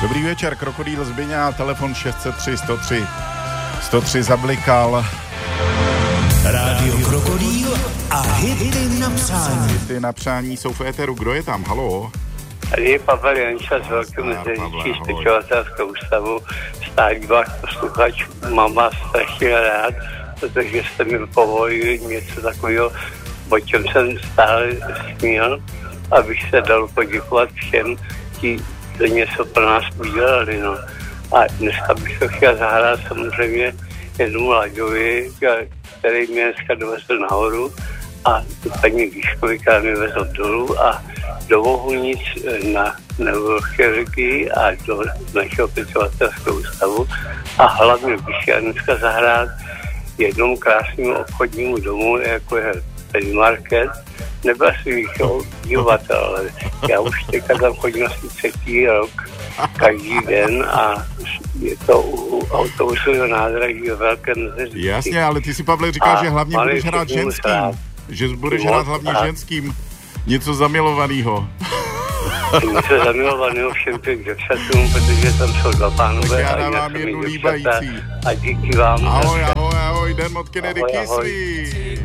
Dobrý večer, Krokodýl Zbyňa, telefon 603 103 103 zablikal. Rádio Krokodýl a hity na přání. Hity na přání jsou v éteru. Kdo je tam? Haló? Tady je Pavel Janča z Velkého Meziříčí z pečovatelského ústavu. Stálý váš posluchač, mám vás strašně rád, protože jste mi povolili něco takového, o čem jsem stále směl, abych se dal poděkovat všem, kdo něco pro nás udělali. No. A dneska bych to chtěl zahrát samozřejmě jednomu Laďovi, který mě dneska dovezl nahoru, a paní Výškovi, která mě vezl dolů, a do Vohunic na neurochirurgii a do našeho pečovatelského ústavu. A hlavně bych chtěl dneska zahrát jednomu krásnému obchodnímu domu, jako je Penny Market. Nebyl jsem jich dívatel, ale já už teďka tam chodím asi 3. rok, každý den, a je to u autobusového nádraží ve Velkém Meziříčí. Jasně, ale ty si, Pavle, říkáš, že hlavně budeš hrát ženským. Že budeš hrát hlavně ženským. Něco zamilovaného. Něco zamilovaného všem těm děvčatům, protože tam jsou 2 pánové. Tak já dávám jednu líbající. A díky vám. Ahoj, ahoj, ahoj, den od Kennedy Kyslí.